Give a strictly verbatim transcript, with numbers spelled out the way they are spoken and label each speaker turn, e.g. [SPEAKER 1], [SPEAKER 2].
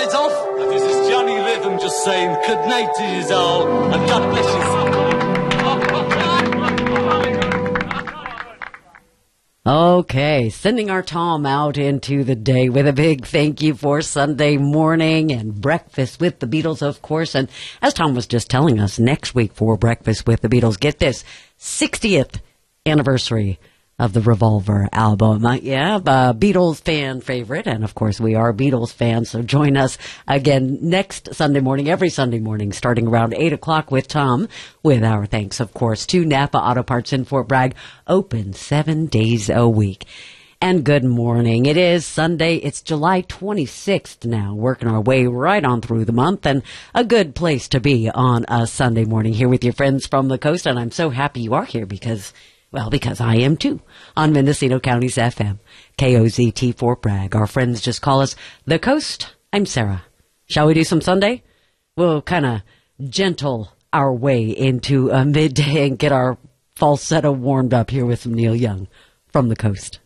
[SPEAKER 1] sides off.
[SPEAKER 2] This is Johnny Rhythm just saying good night to you all, and God bless you.
[SPEAKER 3] Okay, sending our Tom out into the day with a big thank you for Sunday morning and Breakfast with the Beatles, of course. And as Tom was just telling us, next week for Breakfast with the Beatles, get this, sixtieth anniversary of the Revolver album. Uh, yeah, uh, Beatles fan favorite. And of course, we are Beatles fans. So join us again next Sunday morning, every Sunday morning, starting around eight o'clock with Tom, with our thanks, of course, to Napa Auto Parts in Fort Bragg, open seven days a week. And good morning. It is Sunday. It's July twenty-sixth now, working our way right on through the month, and a good place to be on a Sunday morning here with your friends from the coast. And I'm so happy you are here because Well, because I am too, on Mendocino County's F M, K O Z T Fort Bragg. Our friends just call us The Coast. I'm Sarah. Shall we do some Sunday? We'll kind of gentle our way into a midday and get our falsetto warmed up here with some Neil Young from The Coast.